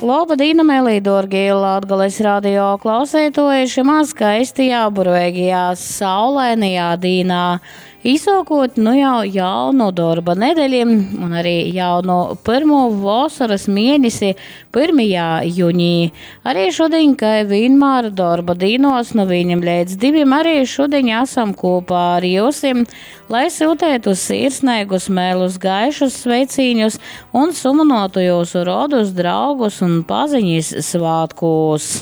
Labdien, mīļie, dārgie Latgales radio klausītāji! Šajā skaistajā, burvīgajā, saulainajā dienā izsākot jau jaunu darba nedēļu un arī jaunu pirmo vasaras mēnesi, 1. jūnijā. Arī šodien, kā vienmēr darba dienos no 1 līdz 2, arī šodien esam kopā ar jums, lai siltētu sirsnīgus, mēlus, gaišus sveiciņus un sumanotu jūsu rodus, draugus un paziņas svātkos.